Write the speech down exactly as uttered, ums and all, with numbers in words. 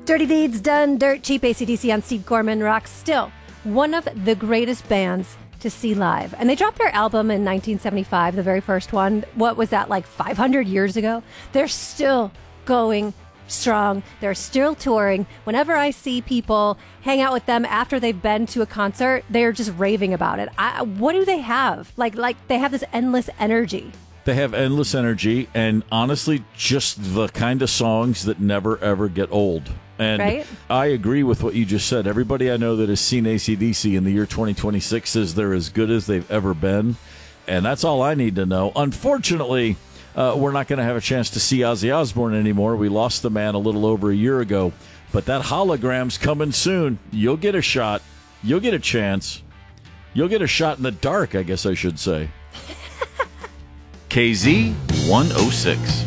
Dirty Deeds Done Dirt Cheap. A C D C on Steve Gorman Rocks. Still one of the greatest bands to see live. And they dropped their album in nineteen seventy-five, the very first one. What was that, like five hundred years ago? They're still going strong. They're still touring. Whenever I see people hang out with them after they've been to a concert, they're just raving about it. I, what do they have? Like, like they have this endless energy. They have endless energy, and honestly, just the kind of songs that never, ever get old. And right? I agree with what you just said. Everybody I know that has seen A C D C in the year twenty twenty-six says they're as good as they've ever been, and that's all I need to know. Unfortunately, uh, we're not going to have a chance to see Ozzy Osbourne anymore. We lost the man a little over a year ago, but that hologram's coming soon. You'll get a shot. You'll get a chance. You'll get a shot in the dark, I guess I should say. K Z one oh six.